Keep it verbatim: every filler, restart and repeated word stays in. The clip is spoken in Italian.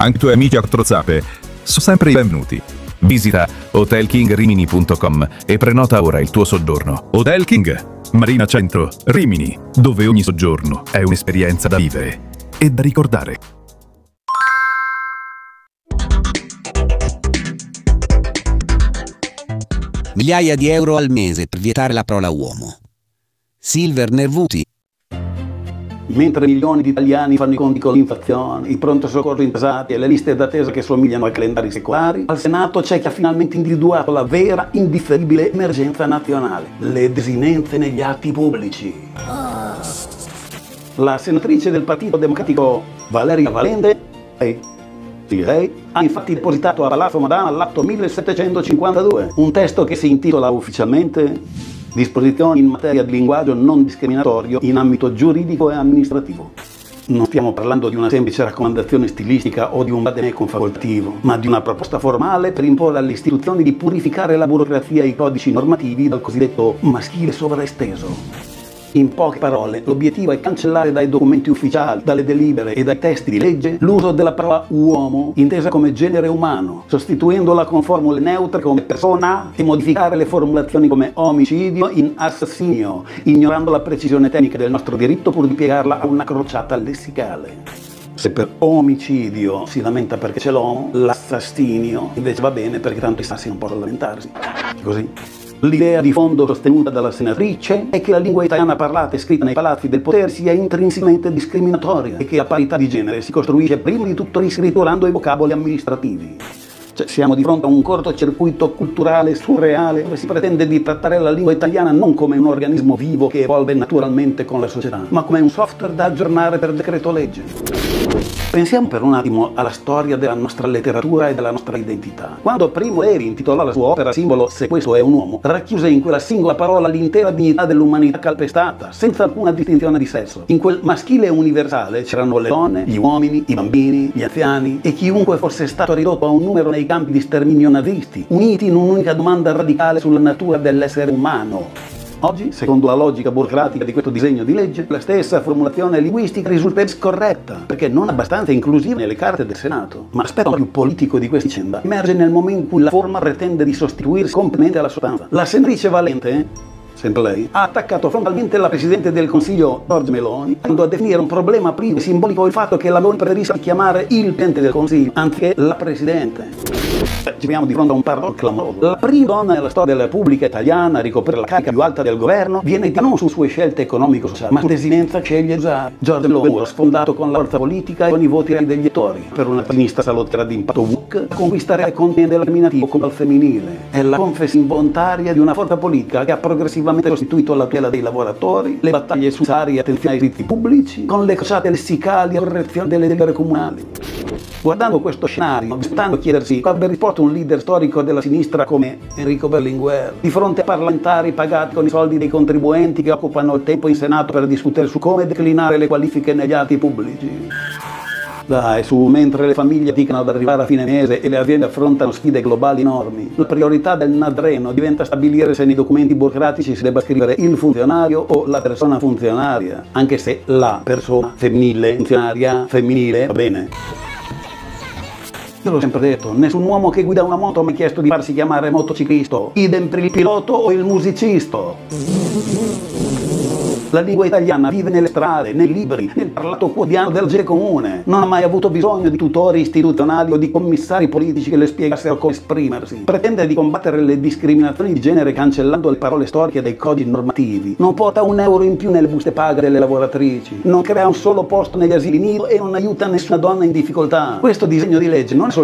Anche i tuoi amici a quattro zappe sono sempre i benvenuti. Visita hotel king rimini punto com e prenota ora il tuo soggiorno. Hotel King, Marina Centro, Rimini, dove ogni soggiorno è un'esperienza da vivere e da ricordare. Migliaia di euro al mese per vietare la prole uomo. Silver nervuti. Mentre milioni di italiani fanno i conti con l'inflazione, i pronto soccorso intasati e le liste d'attesa che somigliano a calendari secolari, al Senato c'è chi ha finalmente individuato la vera, indifferibile emergenza nazionale: le desinenze negli atti pubblici. La senatrice del Partito Democratico Valeria Valente, lei, sì, lei, ha infatti depositato a Palazzo Madama l'atto millesettecentocinquantadue, un testo che si intitola ufficialmente Disposizioni in materia di linguaggio non discriminatorio in ambito giuridico e amministrativo. Non stiamo parlando di una semplice raccomandazione stilistica o di un vademecum facoltativo, ma di una proposta formale per imporre alle istituzioni di purificare la burocrazia e i codici normativi dal cosiddetto maschile sovraesteso. In poche parole, l'obiettivo è cancellare dai documenti ufficiali, dalle delibere e dai testi di legge l'uso della parola uomo, intesa come genere umano, sostituendola con formule neutre come persona e modificare le formulazioni come omicidio in assassinio, ignorando la precisione tecnica del nostro diritto pur di piegarla a una crociata lessicale. Se per omicidio si lamenta perché c'è l'uomo, l'assassinio invece va bene perché tanto i sassi non possono lamentarsi. Così. L'idea di fondo sostenuta dalla senatrice è che la lingua italiana parlata e scritta nei palazzi del potere sia intrinsecamente discriminatoria e che la parità di genere si costruisce prima di tutto riscritturando i vocaboli amministrativi. Cioè, siamo di fronte a un cortocircuito culturale surreale dove si pretende di trattare la lingua italiana non come un organismo vivo che evolve naturalmente con la società, ma come un software da aggiornare per decreto legge. Pensiamo per un attimo alla storia della nostra letteratura e della nostra identità. Quando Primo Levi intitolò la sua opera simbolo "Se questo è un uomo", racchiuse in quella singola parola l'intera dignità dell'umanità calpestata, senza alcuna distinzione di sesso. In quel maschile universale c'erano le donne, gli uomini, i bambini, gli anziani e chiunque fosse stato ridotto a un numero nei campi di sterminio nazisti, uniti in un'unica domanda radicale sulla natura dell'essere umano. Oggi, secondo la logica burocratica di questo disegno di legge, la stessa formulazione linguistica risulta scorretta, perché non abbastanza inclusiva nelle carte del Senato. Ma l'aspetto più politico di questa vicenda emerge nel momento in cui la forma pretende di sostituirsi completamente alla sostanza. La senatrice Valente, sempre lei, ha attaccato frontalmente la Presidente del Consiglio Giorgia Meloni, andando a definire un problema privo e simbolico il fatto che la Meloni preferisca chiamare il Presidente del Consiglio anziché la Presidente. Ci troviamo di fronte a un paradosso clamoroso. La prima donna nella storia della Repubblica italiana a ricoprire la carica più alta del governo viene da non su sue scelte economico-sociali, ma su desinenza sceglie di usare. Giorgia Meloni ha sfondato con la forza politica e con i voti degli elettori. Per una sinistra salottera di impatto W U C, conquistare il contiene dell'eliminativo come al femminile. È la confessione involontaria di una forza politica che ha progressivamente sostituito la tutela dei lavoratori, le battaglie su salari e attenzione ai diritti pubblici, con le crociate lessicali e correzione delle delibere comunali. Guardando questo scenario, stando a chiedersi cosa abbia risposto un leader storico della sinistra come Enrico Berlinguer, di fronte a parlamentari pagati con i soldi dei contribuenti che occupano il tempo in Senato per discutere su come declinare le qualifiche negli atti pubblici. Dai, su, mentre le famiglie faticano ad arrivare a fine mese e le aziende affrontano sfide globali enormi, la priorità del Nadreno diventa stabilire se nei documenti burocratici si debba scrivere il funzionario o la persona funzionaria, anche se la persona femminile, funzionaria, femminile, va bene. Io l'ho sempre detto, nessun uomo che guida una moto mi ha chiesto di farsi chiamare motociclista, idem per il pilota o il musicista. La lingua italiana vive nelle strade, nei libri, nel parlato quotidiano del genere comune. Non ha mai avuto bisogno di tutori istituzionali o di commissari politici che le spiegassero come esprimersi. Pretende di combattere le discriminazioni di genere cancellando le parole storiche dei codici normativi. Non porta un euro in più nelle buste paga delle lavoratrici. Non crea un solo posto negli asili nido e non aiuta nessuna donna in difficoltà. Questo disegno di legge non è solo